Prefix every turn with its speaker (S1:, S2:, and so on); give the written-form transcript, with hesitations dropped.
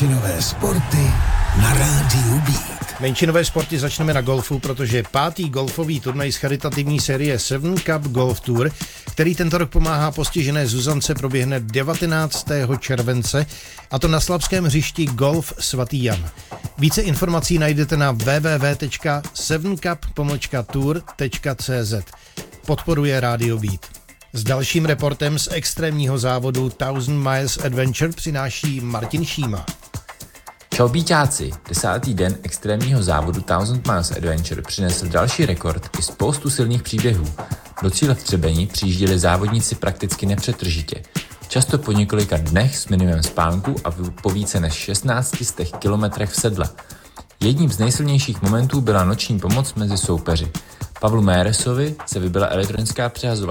S1: Menšinové sporty na rádiu Beat.
S2: Menšinové sporty začneme na golfu, protože 5. golfový turnaj z charitativní série Seven Cup Golf Tour, který tento rok pomáhá postižené Zuzance, proběhne 19. července, a to na slabském hřišti Golf Svatý Jan. Více informací najdete na www.7cup-tour.cz. Podporuje Radio Beat. S dalším reportem z extrémního závodu 1000 Miles Adventure přináší Martin Šíma.
S3: Čau bíťáci, 10. den extrémního závodu 1000 Miles Adventure přinesl další rekord i spoustu silných příběhů. Do cíle v Třebení přijížděli závodníci prakticky nepřetržitě. Často po několika dnech s minimem spánku a po více než 1600 kilometrech v sedle. Jedním z nejsilnějších momentů byla noční pomoc mezi soupeři. Pavlu Méresovi se vybila elektronická přehazovačka